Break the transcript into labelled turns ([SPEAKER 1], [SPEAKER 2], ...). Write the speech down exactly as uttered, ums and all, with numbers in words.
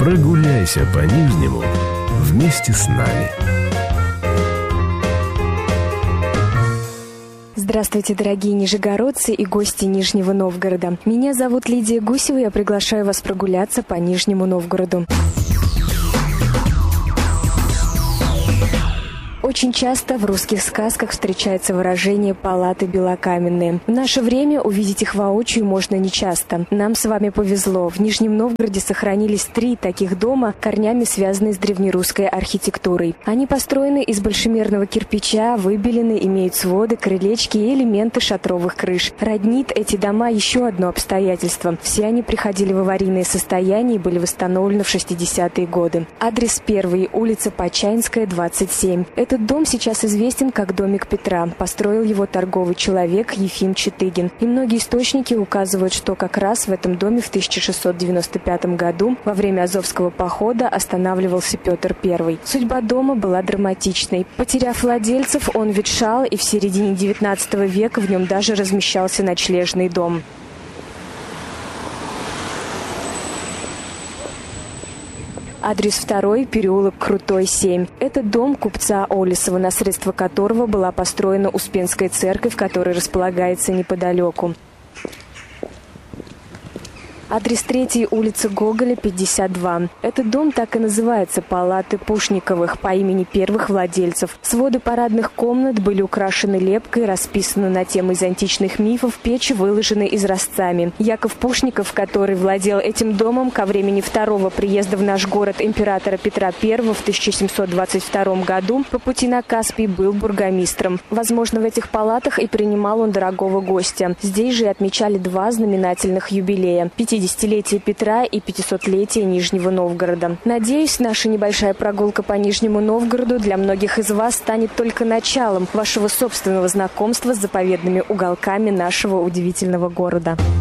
[SPEAKER 1] Прогуляйся по Нижнему вместе с нами.
[SPEAKER 2] Здравствуйте, дорогие нижегородцы и гости Нижнего Новгорода. Меня зовут Лидия Гусева, я приглашаю вас прогуляться по Нижнему Новгороду. Очень часто в русских сказках встречается выражение «палаты белокаменные». В наше время увидеть их воочию можно нечасто. Нам с вами повезло. В Нижнем Новгороде сохранились три таких дома, корнями связанные с древнерусской архитектурой. Они построены из большемерного кирпича, выбелены, имеют своды, крылечки и элементы шатровых крыш. Роднит эти дома еще одно обстоятельство. Все они приходили в аварийное состояние и были восстановлены в шестидесятые годы. Адрес первый, улица Почаинская, двадцать семь. Этот дом сейчас известен как домик Петра. Построил его торговый человек Ефим Четыгин. И многие источники указывают, что как раз в этом доме в тысяча шестьсот девяносто пятом году во время Азовского похода останавливался Петр Первый. Судьба дома была драматичной. Потеряв владельцев, он ветшал, и в середине девятнадцатого века в нем даже размещался ночлежный дом. Адрес второй, переулок Крутой, семь. Это дом купца Олесова, на средства которого была построена Успенская церковь, которая располагается неподалеку. Адрес третий, улица Гоголя, пятьдесят два. Этот дом так и называется «Палаты Пушниковых» по имени первых владельцев. Своды парадных комнат были украшены лепкой, расписаны на темы из античных мифов, печи выложены изразцами. Яков Пушников, который владел этим домом ко времени второго приезда в наш город императора Петра Первого в тысяча семьсот двадцать втором году, по пути на Каспий был бургомистром. Возможно, в этих палатах и принимал он дорогого гостя. Здесь же и отмечали два знаменательных юбилея – пятидесятилетие Петра и пятисотлетие Нижнего Новгорода. Надеюсь, наша небольшая прогулка по Нижнему Новгороду для многих из вас станет только началом вашего собственного знакомства с заповедными уголками нашего удивительного города.